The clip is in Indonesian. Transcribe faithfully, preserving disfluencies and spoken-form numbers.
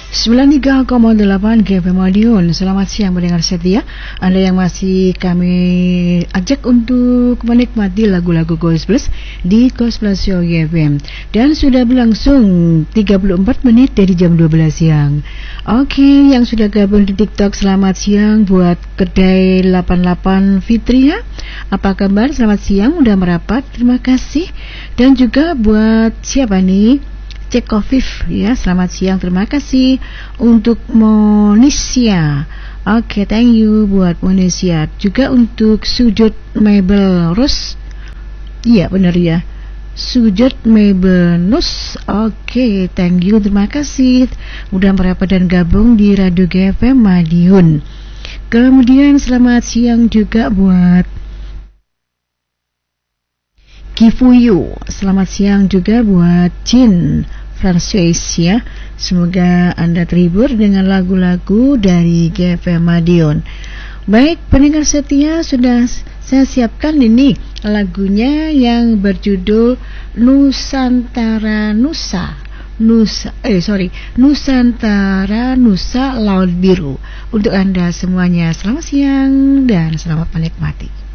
sembilan tiga koma delapan G F M Madiun. Selamat siang pendengar setia, Anda yang masih kami ajak untuk menikmati lagu-lagu Gospel di Gospel Show G F M. Dan sudah berlangsung tiga puluh empat menit dari jam dua belas siang. Oke, yang sudah gabung di TikTok, selamat siang buat Kedai delapan puluh delapan Fitria. Apa kabar? Selamat siang, udah merapat, terima kasih. Dan juga buat siapa nih? Cek Kofif ya, selamat siang, terima kasih untuk Monesia. Oke, okay, thank you buat Monesia. Juga untuk Sujud Mabel Rus. Iya benar ya, Sujud Mabel Nus. Oke, okay, thank you, terima kasih udah merapat dan gabung di Radio G F M Madiun. Kemudian selamat siang juga buat Kifuyu. Selamat siang juga buat Jin Francis ya. Semoga Anda terhibur dengan lagu-lagu dari G F M Madiun. Baik, pendengar setia, sudah saya siapkan ini lagunya yang berjudul Nusantara Nusa. Nusa eh sorry Nusantara Nusa Laut Biru. Untuk Anda semuanya, selamat siang dan selamat menikmati.